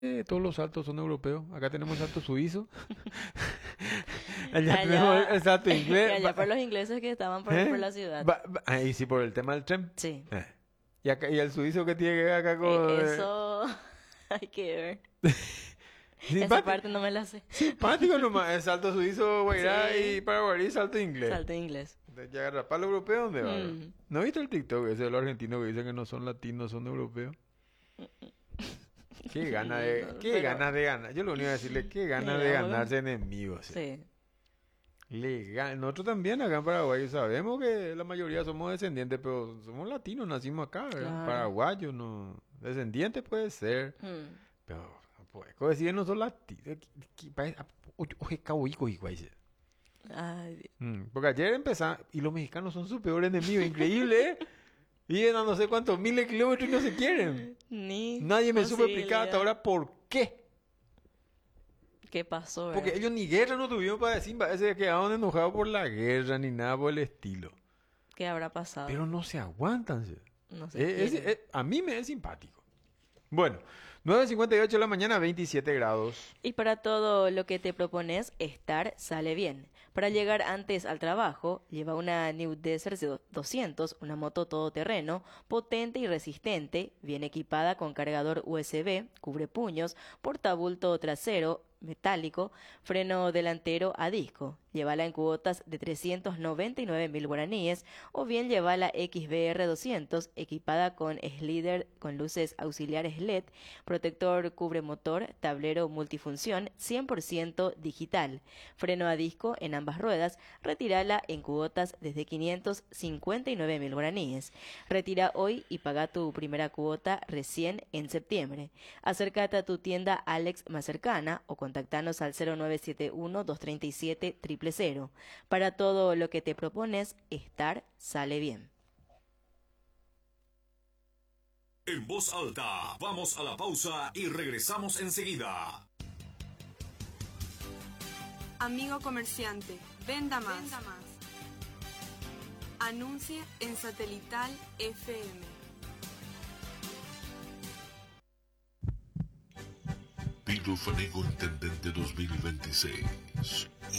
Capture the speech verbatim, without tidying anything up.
eh, todos los saltos son europeos. Acá tenemos salto suizo. Allá tenemos Allá, el salto y inglés. allá Va- por los ingleses que estaban por, por ¿Eh? la ciudad. Va- va- Ahí sí, por el tema del tren. Sí. Eh. Y, acá, y el suizo que tiene que ver acá E- con... eh, eso hay que ver. Esa simpático, parte no me la sé. simpático nomás. El salto suizo, güeyra, Sí. y paraguarí, salto inglés. Salto en inglés. Entonces, ya agarra para lo europeo, ¿dónde va? Mm. ¿No viste el TikTok ese de los argentinos que dicen que no son latinos, son europeos? Qué gana de, No, qué pero- ganas de ganar. Yo lo único que decirle, qué ganas de Mira, bueno. ganarse enemigos. eh. Sí. Le gan- Nosotros también acá en Paraguay sabemos que la mayoría somos descendientes, pero somos latinos, nacimos acá, ¿verdad? Claro. Paraguayos, no. Descendientes puede ser, Mm. pero no puede decir que no son latinos. Oye, caboico, igual. Ay, Dios. Mm, Porque ayer empezaron, y los mexicanos son su peor enemigo, increíble, ¿eh? Viven a no sé cuántos miles de kilómetros y no se quieren. Ni Nadie me supo explicar hasta posibilidad. ahora por qué. ¿Qué pasó? Porque verdad? ellos ni guerra no tuvieron para decir, parece que quedaron enojados por la guerra ni nada por el estilo. ¿Qué habrá pasado? Pero no se aguantan. ¿sí? No sé. Eh, es- eh, a mí me es simpático. Bueno, nueve cincuenta y ocho de la mañana, veintisiete grados. Y para todo lo que te propones, estar sale bien. Para llegar antes al trabajo, lleva una New Desert doscientos, una moto todoterreno, potente y resistente, bien equipada con cargador U S B, cubre puños, portabulto trasero, metálico, freno delantero a disco. Llévala en cuotas de trescientos noventa y nueve mil guaraníes o bien llévala X B R doscientos equipada con slider con luces auxiliares L E D, protector cubre motor, tablero multifunción cien por ciento digital, freno a disco en ambas ruedas. Retírala en cuotas desde quinientos cincuenta y nueve mil guaraníes. Retira hoy y paga tu primera cuota recién en septiembre. Acércate a tu tienda Alex más cercana o contactanos al cero nueve siete uno, dos tres siete, cero cero cero. Para todo lo que te propones, estar sale bien. En voz alta, vamos a la pausa y regresamos enseguida. Amigo comerciante, venda más. Venda más. Anuncie en Satelital F M. Tiro Fanego Intendente dos mil veintiséis.